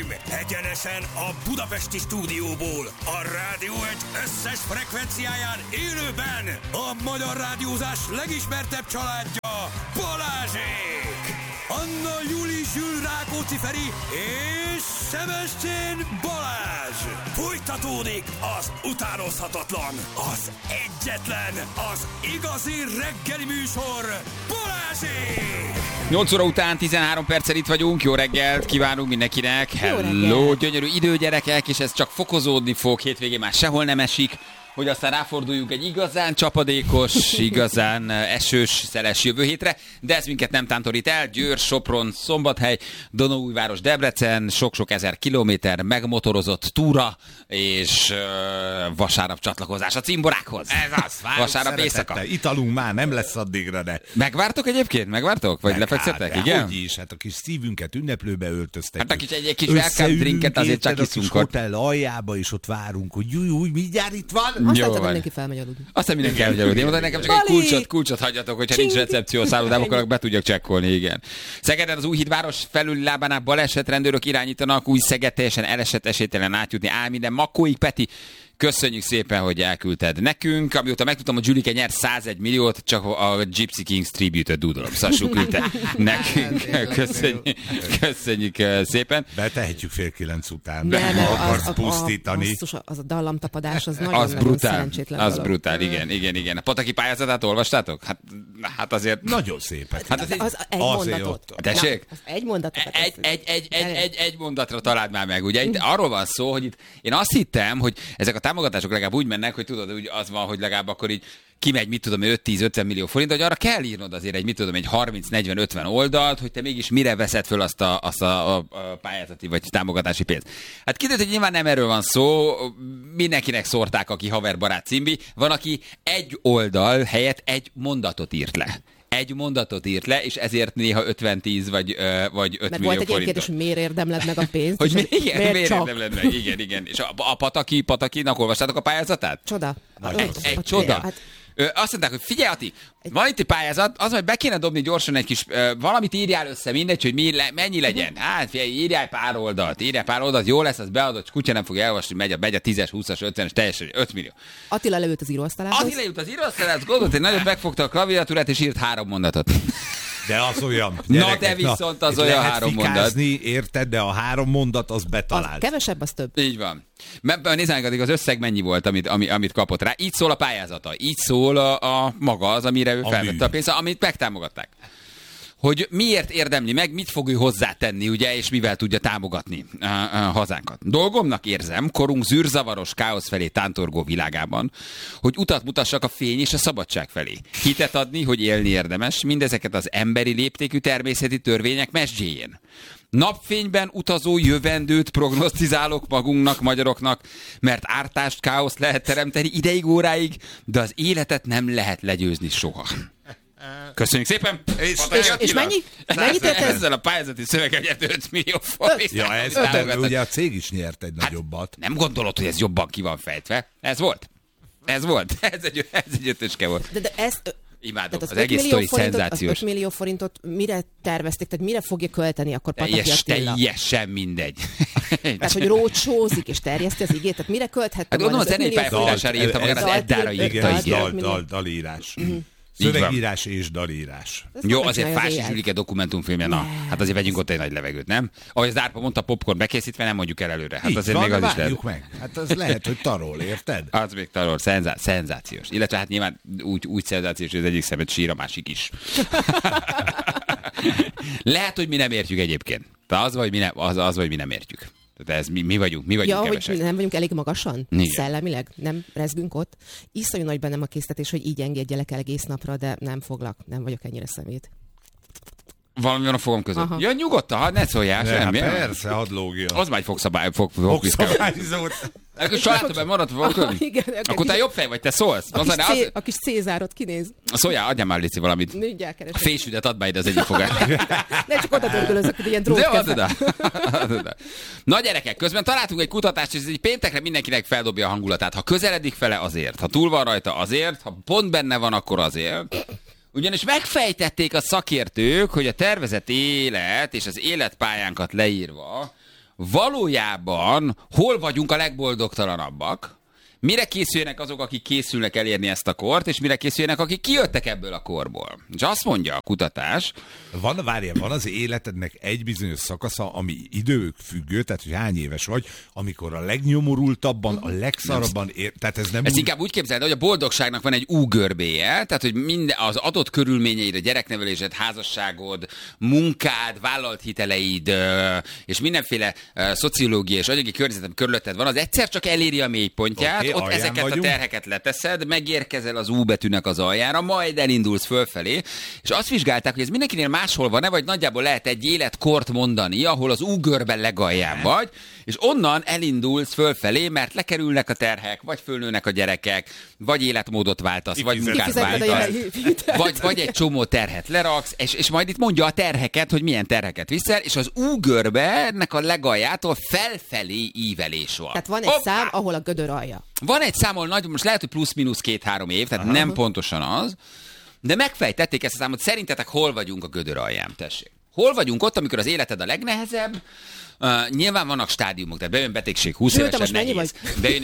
Uraim, egyenesen a budapesti stúdióból, a Rádió Egy összes frekvenciáján élőben a magyar rádiózás legismertebb családja, Balázsék! Anna Júli Zsül Rákóczi Feri és Sebestyén Balázs! Folytatódik az utánozhatatlan, az egyetlen, az igazi reggeli műsor, Balázsék! 8 óra után 13 perccel itt vagyunk, jó reggelt kívánunk mindenkinek, hello, gyönyörű idő gyerekek, és ez csak fokozódni fog, hétvégén már sehol nem esik, hogy aztán ráforduljunk egy igazán csapadékos, igazán esős, szeles jövő hétre, de ez minket nem tántorít el. Győr, Sopron, Szombathely, Donauújváros, Debrecen, sok-sok ezer kilométer megmotorozott túra, és vasárnap csatlakozás a cimborákhoz. Ez az, vasárnap éjszaka. Italunk már, nem lesz addigra, de... Megvártok egyébként? Megvártok? Vagy lefekszettek? Igen? Hogy is, hát a kis szívünket ünneplőbe öltöztek. Hát egy kis welcome drinket azért csak iszunk. A kis hotel aljába, és ott várunk, hogy júj, mindjárt itt van. Aztán mindenki felmegy aludni. Aztán mindenki elmegy aludni. Én mondom, nekem csak egy kulcsot hagyjatok, hogyha nincs recepció a szállodában, akkor be tudjak csekkolni, igen. Szegeden az Újhídváros felüli lábánál baleset, rendőrök irányítanak, Új-Szeged teljesen elesett, esélytelen átjutni, áll minden. Makóig Peti, köszönjük szépen, hogy elküldted nekünk. Amióta megtudtam, hogy Julike nyer 101 milliót, csak a Gypsy Kings Tribute-öt dúdolom. Szassú küldte nekünk. Köszönjük szépen. Betehetjük 8:30 után. Nem, akarsz pusztítani. Az a dallamtapadás, az nagyon szerencsétlen. Az brutál, igen. A pataki pályázatát olvastátok? Hát azért... Nagyon szép. Hát az egy mondatot. Tessék? Egy mondatot. Egy mondatra találd már meg. Ugye itt arról van szó, hogy itt én azt hittem, hogy ezek a támogatások legalább úgy mennek, hogy tudod, hogy az van, hogy legalább akkor így kimegy, 5-10-50 millió forint, hogy arra kell írnod azért egy 30-40-50 oldalt, hogy te mégis mire veszed föl azt a pályázati vagy támogatási pénzt. Hát kiderült, hogy nyilván nem erről van szó, mindenkinek szórták, aki haverbarát címbi, van, aki egy oldal helyett egy mondatot írt le. Egy mondatot írt le, és ezért néha 50-10 vagy 5 Mert millió forintot. Mert volt egy ilyen kérdés, hogy miért érdemled meg a pénzt. Hogy miért érdemled meg, igen. És a Patakinak olvastátok a pályázatát? Csoda. Egy csoda. Hát... Azt mondták, hogy figyelj Ati, van itt egy pályázat, az majd be kéne dobni gyorsan egy kis, valamit írjál össze, mindegy, hogy mennyi legyen. Hát figyelj, írjál pár oldalt, jó lesz, az beadott, kutya nem fogja elolvasni, megy a 10-es, 20-as, 50-es, teljesen 5 millió. Attila leült az íróasztalához. Gondolt, hogy nagyot megfogta a klaviatúrát, és írt 3 mondatot. De az olyan. Na de viszont az olyan 3 mondat. Érted, de a 3 mondat az betalált. Az kevesebb, az több. Így van. Nézzük meg, addig az összeg mennyi volt, amit kapott rá. Így szól a pályázata. Így szól a maga az, amire ő felvette a pénzt, amit megtámogatták. Hogy miért érdemli meg, mit fog ő hozzátenni, ugye, és mivel tudja támogatni a hazánkat. Dolgomnak érzem, korunk zűrzavaros káosz felé tántorgó világában, hogy utat mutassak a fény és a szabadság felé. Hitet adni, hogy élni érdemes, mindezeket az emberi léptékű természeti törvények mesdjéjén. Napfényben utazó jövendőt prognosztizálok magunknak, magyaroknak, mert ártást, káoszt lehet teremteni ideig, óráig, de az életet nem lehet legyőzni soha. Köszönjük szépen! És mennyi? Mennyit ért ez? Ezzel a pályázati szöveggel nyert 5 millió forint. Ja, ugye a cég is nyert egy nagyobbat. Nem gondolod, hogy ez jobban ki van fejtve? Ez volt. Ez egy ötöske volt. De ez... Imádom, az egész sztori szenzációs. Az 5 millió forintot mire tervezték, tehát mire fogja költeni akkor Pataki Attila? Teljesen mindegy. Tehát, hogy rócsózik és terjeszti az igét, tehát mire költhette? Hát gondolom, az zenei pályafutására írta magát, az Eddára írta. Dalírás. Szövegírás és dalírás. Jó, azért Fási Zsülike dokumentumfilmje, na, hát azért vegyünk ott egy nagy levegőt, nem? Ahogy az Árpa mondta, popcorn bekészítve, nem mondjuk el előre. Hát azért még az is lehet. Meg. Hát az lehet, hogy tarol, érted? Az még tarol, szenzációs. Illetve hát nyilván úgy szenzációs, hogy az egyik szemet sír, a másik is. Lehet, hogy mi nem értjük egyébként. De az vagy mi nem értjük. Tehát ez mi vagyunk kevesek. Hogy nem vagyunk elég magasan? Igen. Szellemileg? Nem rezgünk ott? Iszonyú nagy bennem a késztetés, hogy így engedjelek el egész napra, de nem foglak. Nem vagyok ennyire szemét. Valami van a fogam között. Aha. Ja, nyugodtan, ne szóljál, semmi. Hát persze, hadd lógjon. Az már egy fogszabályzót. Akkor salátomban maradt volna. Akkor te jobb fej vagy, te szólsz. A kis Cézárot kinéz. Szóljál, adjál már Lici valamit. A fésüdet add már ide az egyik fogát. Ne csak oda dörgölözök, hogy ilyen drótkefe. Na gyerekek, közben találtunk egy kutatást, és ez egy péntekre mindenkinek feldobja a hangulatát. Ha közeledik fele, azért. Ha túl van rajta, azért. Ha pont benne van, akkor azért. Ugyanis megfejtették a szakértők, hogy a tervezett élet és az életpályánkat leírva valójában hol vagyunk a legboldogtalanabbak, mire készüljenek azok, akik készülnek elérni ezt a kort, és mire készüljenek, akik kijöttek ebből a korból. És azt mondja a kutatás... Van az életednek egy bizonyos szakasza, ami időfüggő, tehát hogy hány éves vagy, amikor a legnyomorultabban, a legszarabban tehát ez nem... Ezt inkább úgy képzeld, hogy a boldogságnak van egy U-görbéje, tehát hogy minden az adott körülményeid, a gyereknevelésed, házasságod, munkád, vállalt hiteleid, és mindenféle szociológiai és anyagi környezetem körülötted van, az egyszer csak eléri a mélypontját, ott ezeket vagyunk. A terheket leteszed, megérkezel az U betűnek az aljára, majd elindulsz fölfelé, és azt vizsgálták, hogy ez mindenkinél máshol van-e, vagy nagyjából lehet egy életkort mondani, ahol az U-görben legalján vagy, és onnan elindulsz fölfelé, mert lekerülnek a terhek, vagy fölnőnek a gyerekek, vagy életmódot váltasz, vagy munkát váltasz, vagy egy csomó terhet leraksz, és majd itt mondja a terheket, hogy milyen terheket viszel, és az U-görbennek a legaljától felfelé ívelés van. Tehát van egy szám, ahol a gödör alja. Van egy számol nagy, most lehet, hogy plusz-minusz 2-3 év, tehát nem pontosan az, de megfejtették ezt a számot. Szerintetek hol vagyunk a gödör alján? Tessék. Hol vagyunk ott, amikor az életed a legnehezebb? Nyilván vannak stádiumok, tehát bejön betegség 20 évesen nehéz. Bejön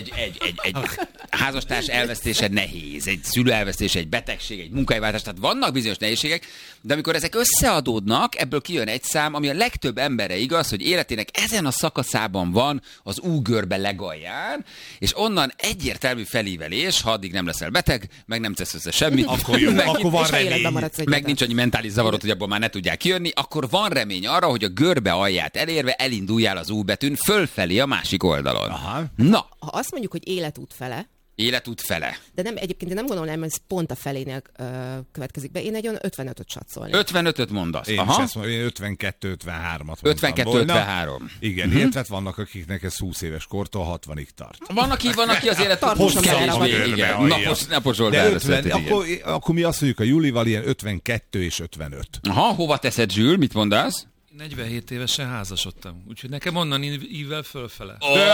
egy házastárs elvesztése nehéz, egy szülő elvesztése, egy betegség, egy munkahelyváltás, tehát vannak bizonyos nehézségek, de amikor ezek összeadódnak, ebből kijön egy szám, ami a legtöbb emberre igaz, hogy életének ezen a szakaszában van az U-görbe legalján, és onnan egyértelmű felívelés, ha addig nem leszel beteg, meg nem tesz össze semmit, akkor jó, akkor van remény. Meg nincs annyi mentális zavarod, hogy abból már ne tudják kijönni, akkor van remény arra, hogy a görbe alját elérve elinduljál az U betűn fölfelé a másik oldalon. Aha. Na. Ha azt mondjuk, hogy életút fele. Életút fele. De nem, egyébként én nem gondolom, hogy ez pont a felénél következik be. Én egy olyan 55-öt satszolni. 55-öt mondasz. Én is ezt mondom, én 52-53-at 52-53. Igen, illetve vannak, akiknek ez 20 éves kortól 60-ig tart. Van, aki az élet kevésbé. Igen, napos oldalra vezetett. Akkor mi azt mondjuk a Julival ilyen 52 és 55. Aha, hova teszed, Zsül? Mit mondasz? 47 évesen házasodtam, úgyhogy nekem onnan ívvel fölfele.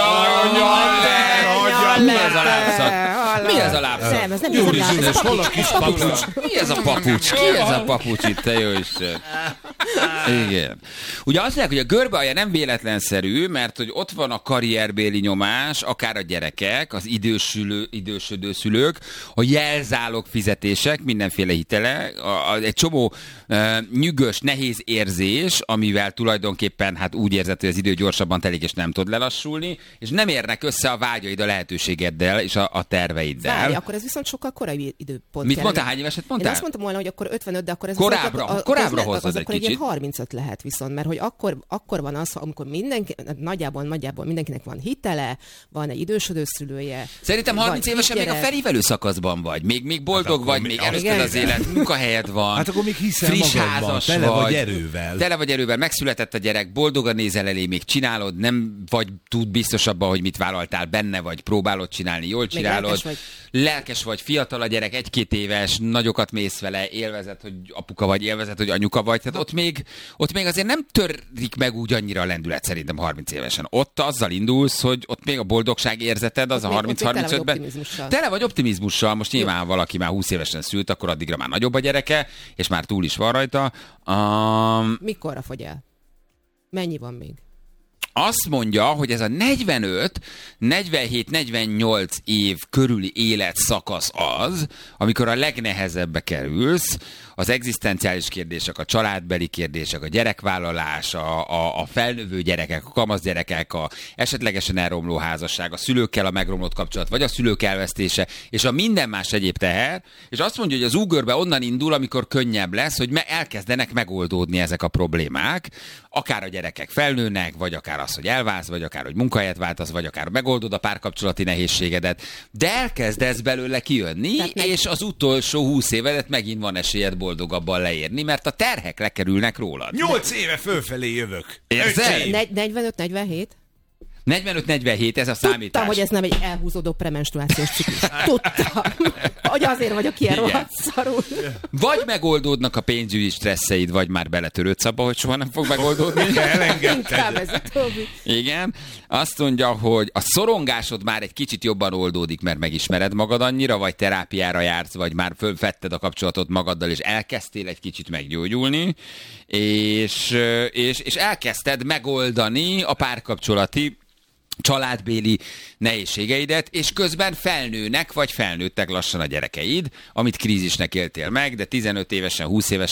Mi ez a lábszat? Mi ez a lábszat? Nem, ez nem ez a papucs. Mi ez a papucs? Ki ez a papucs itt, te jó Isten? Igen. Ugye azt mondják, hogy a görbe alja nem véletlenszerű, mert hogy ott van a karrierbéli nyomás, akár a gyerekek, az idősödő szülők, a jelzálog fizetések, mindenféle hitele, egy csomó nyűgös, nehéz érzés, amivel tulajdonképpen hát úgy érzed, hogy az idő gyorsabban telik, és nem tud lelassulni, és nem érnek össze a vágyaid a lehetőségeddel és a terveiddel. Várj, akkor ez viszont sokkal korai időpont. Mit mondtál? Hány éveset mondtál? Én azt mondtam volna, hogy akkor 55, de akkor ez korábbra hozzad egy kicsit. Akkor 35 lehet viszont, mert hogy akkor van az, amikor nagyjából mindenkinek van hitele, van egy idősödő szülője. Szerintem 30 évesen még a felívelő szakaszban vagy. Még boldog hát vagy, még előtted az élet, munkahelyed van. Hát akkor még hiszel magadban, tele vagy erővel. Tele vagy erővel, megszületett a gyerek, boldogan nézel elé, még csinálod, nem vagy tud biztos abban, hogy mit vállaltál benne, vagy próbálod csinálni, jól csinálod. Lelkes vagy, fiatal a gyerek, 1-2 éves, nagyokat mész vele, élvezed, hogy apuka vagy, élvezed, hogy anyuka vagy. Tehát ott még azért nem törik meg úgy annyira a lendület szerintem 30 évesen. Ott azzal indulsz, hogy ott még a boldogság érzeted, az a 30-35-ben. Tele vagy optimizmussal. Most nyilván, ha valaki már 20 évesen szült, akkor addigra már nagyobb a gyereke, és már túl is van rajta. Mikorra fogy el? Mennyi van még? Azt mondja, hogy ez a 45-47-48 év körüli életszakasz az, amikor a legnehezebbe kerülsz, az egzisztenciális kérdések, a családbeli kérdések, a gyerekvállalás, a felnövő gyerekek, a kamasz gyerekek, a esetlegesen elromló házasság, a szülőkkel a megromlott kapcsolat, vagy a szülők elvesztése, és a minden más egyéb teher, és azt mondja, hogy az U-görbe onnan indul, amikor könnyebb lesz, hogy elkezdenek megoldódni ezek a problémák, akár a gyerekek felnőnek, vagy akár az, hogy elválsz, vagy akár, hogy munkahelyet váltasz, vagy akár megoldod a párkapcsolati nehézségedet, de elkezdesz belőle kijönni, és az utolsó 20 évedet megint van esélyed boldogabban leérni, mert a terhek lekerülnek rólad. 8 éve fölfelé jövök. Érzel? 45-47? 45-47, ez a számítás. Tudtam, hogy ez nem egy elhúzódó premenstruációs ciklus. Tudtam, hogy azért vagyok ilyen rohadt szarul. Vagy megoldódnak a pénzügyi stresszeid, vagy már beletörődsz abba, hogy soha nem fog megoldódni. Inkább ez utóbbi. Igen. Azt mondja, hogy a szorongásod már egy kicsit jobban oldódik, mert megismered magad annyira, vagy terápiára jársz, vagy már fölvetted a kapcsolatot magaddal, és elkezdtél egy kicsit meggyógyulni, és elkezdted megoldani a párkapcsolati családbéli nehézségeidet, és közben felnőnek, vagy felnőttek lassan a gyerekeid, amit krízisnek éltél meg, de 15 évesen, 20 évesen